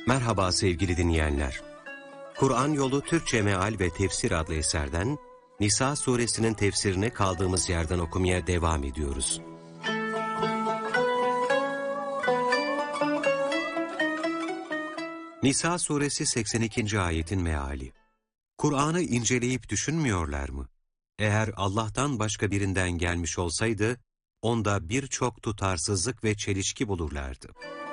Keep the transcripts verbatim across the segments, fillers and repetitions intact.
Merhaba sevgili dinleyenler. Kur'an Yolu Türkçe Meal ve Tefsir adlı eserden Nisa suresinin tefsirini kaldığımız yerden okumaya devam ediyoruz. Nisa suresi seksen ikinci ayetin meali. Kur'an'ı inceleyip düşünmüyorlar mı? Eğer Allah'tan başka birinden gelmiş olsaydı, onda birçok tutarsızlık ve çelişki bulurlardı.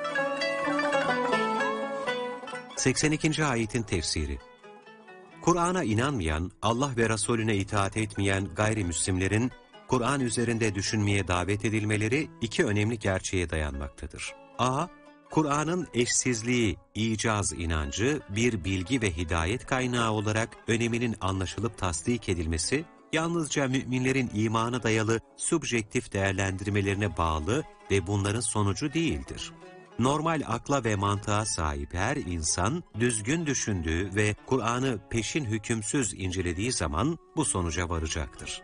seksen ikinci ayetin tefsiri. Kur'an'a inanmayan, Allah ve Resulüne itaat etmeyen gayrimüslimlerin Kur'an üzerinde düşünmeye davet edilmeleri iki önemli gerçeğe dayanmaktadır. A. Kur'an'ın eşsizliği, icaz inancı bir bilgi ve hidayet kaynağı olarak öneminin anlaşılıp tasdik edilmesi, yalnızca müminlerin imana dayalı subjektif değerlendirmelerine bağlı ve bunların sonucu değildir. Normal akla ve mantığa sahip her insan, düzgün düşündüğü ve Kur'an'ı peşin hükümsüz incelediği zaman bu sonuca varacaktır.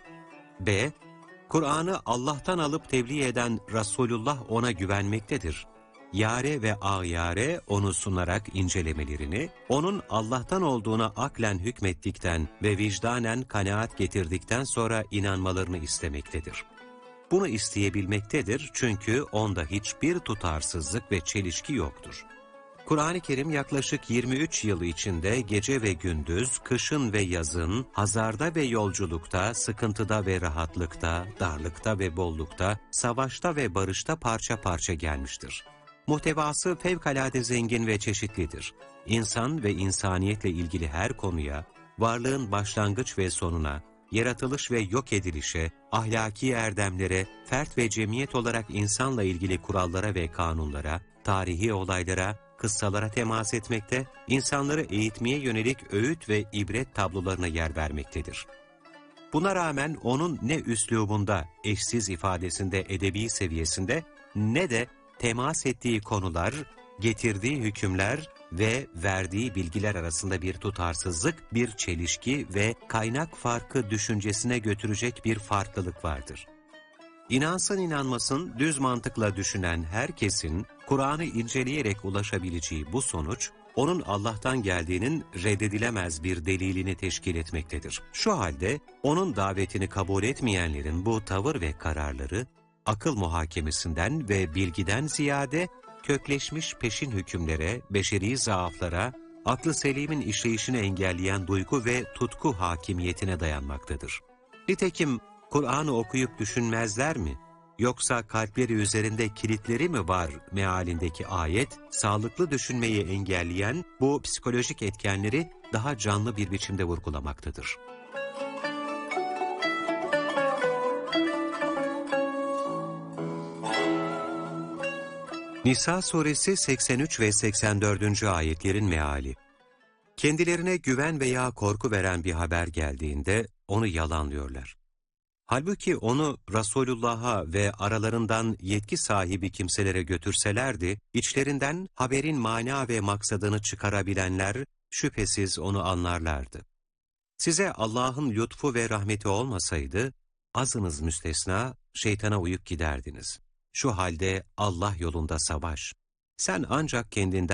B. Kur'an'ı Allah'tan alıp tebliğ eden Resulullah ona güvenmektedir. Yare ve ağyare onu sunarak incelemelerini, onun Allah'tan olduğuna aklen hükmettikten ve vicdanen kanaat getirdikten sonra inanmalarını istemektedir. Bunu isteyebilmektedir çünkü onda hiçbir tutarsızlık ve çelişki yoktur. Kur'an-ı Kerim yaklaşık yirmi üç yıl içinde gece ve gündüz, kışın ve yazın, hazarda ve yolculukta, sıkıntıda ve rahatlıkta, darlıkta ve bollukta, savaşta ve barışta parça parça gelmiştir. Muhtevası fevkalade zengin ve çeşitlidir. İnsan ve insaniyetle ilgili her konuya, varlığın başlangıç ve sonuna, yaratılış ve yok edilişe, ahlaki erdemlere, fert ve cemiyet olarak insanla ilgili kurallara ve kanunlara, tarihi olaylara, kıssalara temas etmekte, insanları eğitmeye yönelik öğüt ve ibret tablolarına yer vermektedir. Buna rağmen onun ne üslubunda, eşsiz ifadesinde, edebi seviyesinde ne de temas ettiği konular, getirdiği hükümler ve verdiği bilgiler arasında bir tutarsızlık, bir çelişki ve kaynak farkı düşüncesine götürecek bir farklılık vardır. İnansın inanmasın, düz mantıkla düşünen herkesin Kur'an'ı inceleyerek ulaşabileceği bu sonuç, onun Allah'tan geldiğinin reddedilemez bir delilini teşkil etmektedir. Şu halde onun davetini kabul etmeyenlerin bu tavır ve kararları, akıl muhakemesinden ve bilgiden ziyade kökleşmiş peşin hükümlere, beşeri zaaflara, aklı selimin işleyişini engelleyen duygu ve tutku hakimiyetine dayanmaktadır. Nitekim Kur'an'ı okuyup düşünmezler mi? Yoksa kalpleri üzerinde kilitleri mi var mealindeki ayet, sağlıklı düşünmeyi engelleyen bu psikolojik etkenleri daha canlı bir biçimde vurgulamaktadır. Nisa suresi seksen üç ve seksen dördüncü ayetlerin meali. Kendilerine güven veya korku veren bir haber geldiğinde onu yalanlıyorlar. Halbuki onu Resulullah'a ve aralarından yetki sahibi kimselere götürselerdi, içlerinden haberin mana ve maksadını çıkarabilenler şüphesiz onu anlarlardı. Size Allah'ın lütfu ve rahmeti olmasaydı, azınız müstesna şeytana uyup giderdiniz. Şu halde Allah yolunda savaş. Sen ancak kendinden